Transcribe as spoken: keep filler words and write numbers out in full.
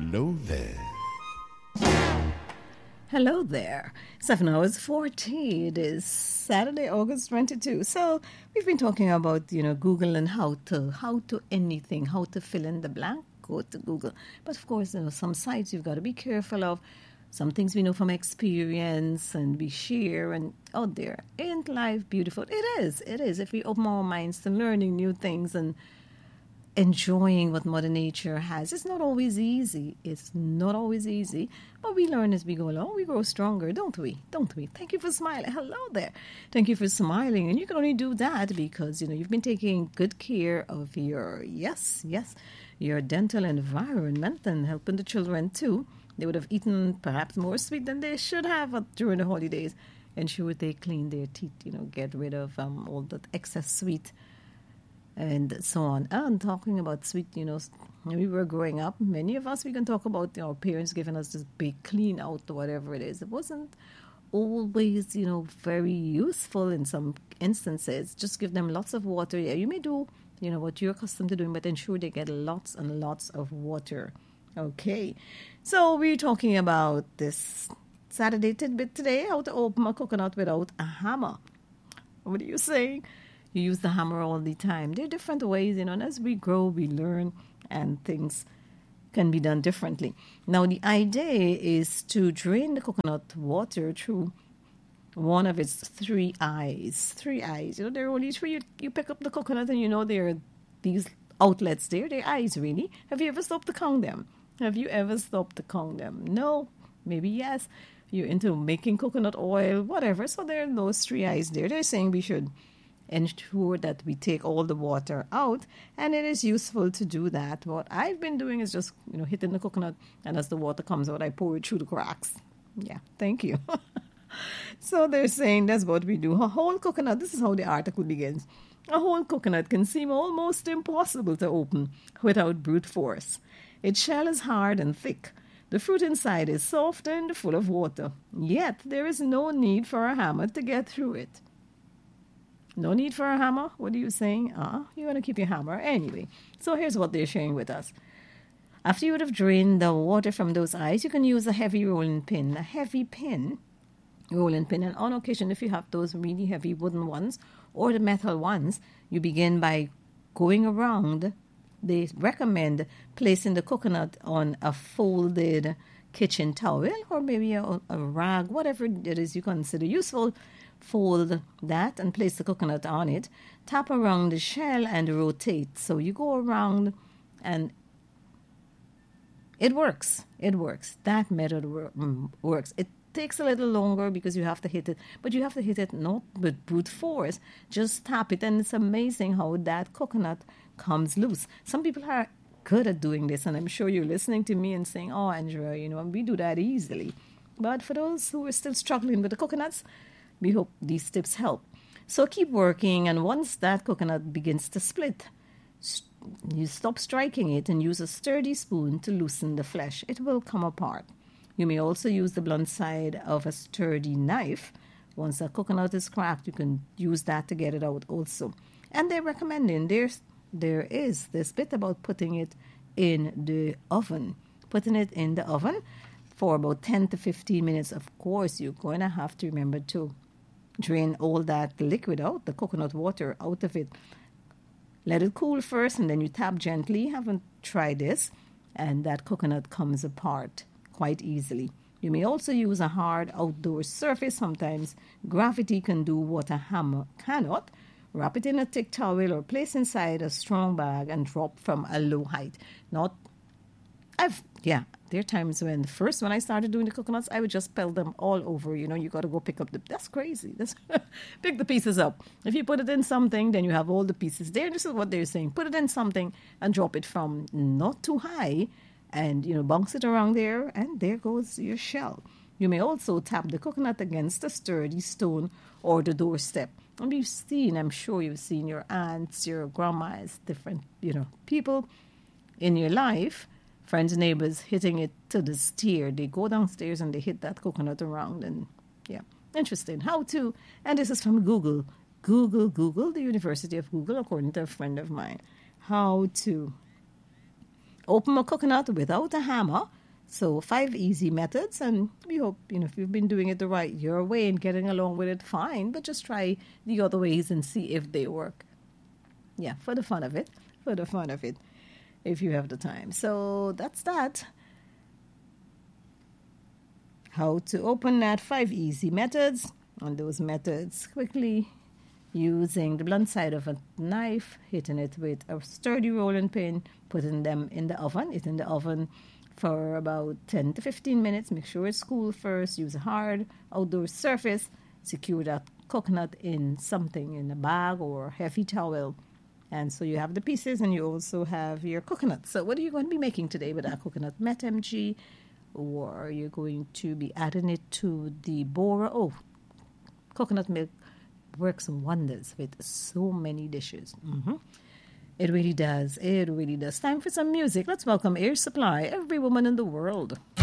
Hello there. Hello there. Seven hours forty. It is Saturday, August twenty-second. So we've been talking about, you know, Google and how to, how to anything, how to fill in the blank. Go to Google. But of course, you know, some sites you've got to be careful of. Some things we know from experience and we share and out there. Ain't life beautiful? It is. It is. If we open our minds to learning new things and enjoying what Mother Nature has. It's not always easy. It's not always easy. But we learn as we go along. We grow stronger, don't we? Don't we? Thank you for smiling. Hello there. Thank you for smiling. And you can only do that because, you know, you've been taking good care of your, yes, yes, your dental environment and helping the children too. They would have eaten perhaps more sweet than they should have during the holidays. Ensure they clean their teeth, you know, get rid of um, all that excess sweet and so on. And talking about sweet, you know, when we were growing up, many of us, we can talk about, you know, our parents giving us this big clean out or whatever it is. It wasn't always, you know, very useful in some instances. Just give them lots of water. Yeah, you may do, you know, what you're accustomed to doing, but ensure they get lots and lots of water. Okay. So we're talking about this Saturday tidbit today, how to open a coconut without a hammer. What are you saying? You use the hammer all the time. There are different ways, you know, and as we grow, we learn, and things can be done differently. Now, the idea is to drain the coconut water through one of its three eyes. Three eyes. You know, there are only three. You, you pick up the coconut and you know there are these outlets there. They're eyes, really. Have you ever stopped to count them? Have you ever stopped to count them? No. Maybe yes. You're into making coconut oil, whatever. So there are those three eyes there. They're saying we should ensure that we take all the water out, and it is useful to do that. What I've been doing is just, you know, hitting the coconut, and as the water comes out, I pour it through the cracks. Yeah, thank you. So they're saying that's what we do. A whole coconut, this is how the article begins. A whole coconut can seem almost impossible to open without brute force. Its shell is hard and thick. The fruit inside is soft and full of water. Yet there is no need for a hammer to get through it. No need for a hammer? What are you saying? Ah, uh, you want to keep your hammer. Anyway, so here's what they're sharing with us. After you would have drained the water from those eyes, you can use a heavy rolling pin. A heavy pin, rolling pin. And on occasion, if you have those really heavy wooden ones or the metal ones, you begin by going around. They recommend placing the coconut on a folded kitchen towel or maybe a, a rag, whatever it is you consider useful. Fold that and place the coconut on it. Tap around the shell and rotate. So you go around and it works. It works. That method wor- works. It takes a little longer because you have to hit it, but you have to hit it not with brute force. Just tap it, and it's amazing how that coconut comes loose. Some people are good at doing this, and I'm sure you're listening to me and saying, oh, Andrea, you know, we do that easily. But for those who are still struggling with the coconuts, we hope these tips help. So keep working, and once that coconut begins to split, you stop striking it and use a sturdy spoon to loosen the flesh. It will come apart. You may also use the blunt side of a sturdy knife. Once the coconut is cracked, you can use that to get it out also. And they're recommending, there's, there is this bit about putting it in the oven. Putting it in the oven for about ten to fifteen minutes. Of course, you're going to have to remember to drain all that liquid out, the coconut water out of it. Let it cool first, and then you tap gently. Haven't tried this, and that coconut comes apart quite easily. You may also use a hard outdoor surface. Sometimes gravity can do what a hammer cannot. Wrap it in a thick towel or place inside a strong bag and drop from a low height. Not, I've, yeah, there are times when the first, when I started doing the coconuts, I would just peel them all over. You know, you got to go pick up the, that's crazy. That's pick the pieces up. If you put it in something, then you have all the pieces there. This is what they're saying. Put it in something and drop it from not too high and, you know, bounce it around there, and there goes your shell. You may also tap the coconut against a sturdy stone or the doorstep. And you've seen, I'm sure you've seen your aunts, your grandmas, different, you know, people in your life, friends, neighbors, hitting it to the stair. They go downstairs and they hit that coconut around, and yeah, interesting. How to, and this is from Google. Google, Google, the University of Google, according to a friend of mine. How to open a coconut without a hammer So five easy methods, and we hope, you know, if you've been doing it the right your way and getting along with it, fine. But just try the other ways and see if they work. Yeah, for the fun of it, for the fun of it, if you have the time. So that's that. How to open that five easy methods. On those methods, quickly using the blunt side of a knife, hitting it with a sturdy rolling pin, putting them in the oven. It's in the oven for about ten to fifteen minutes. Make sure it's cool first. Use a hard outdoor surface. Secure that coconut in something, in a bag or heavy towel. And so you have the pieces and you also have your coconut. So what are you going to be making today with that coconut? Metemg, or are you going to be adding it to the bora? Oh, coconut milk works wonders with so many dishes. Mm-hmm. It really does. It really does. Time for some music. Let's welcome Air Supply, Every Woman in the World.